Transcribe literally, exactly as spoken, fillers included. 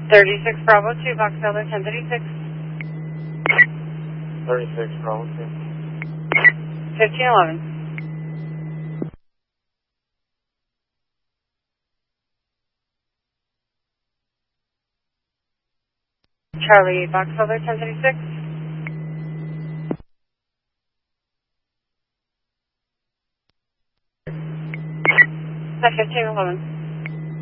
thirty-six Bravo two, Box Elder ten thirty-six. thirty-six Bravo two. fifteen eleven. Charlie, Box Elder ten thirty-six. fifteen eleven.